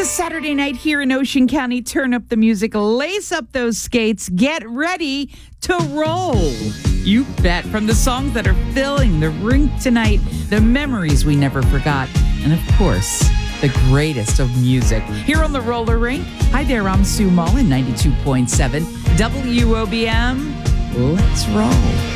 Saturday night here in Ocean County. Turn up the music, lace up those skates, get ready to roll. You bet. From the songs that are filling the rink tonight, the memories we never forgot, and of course, the greatest of music. Here on the roller rink. Hi there, I'm Sue Mullen, 92.7 WOBM. Let's roll.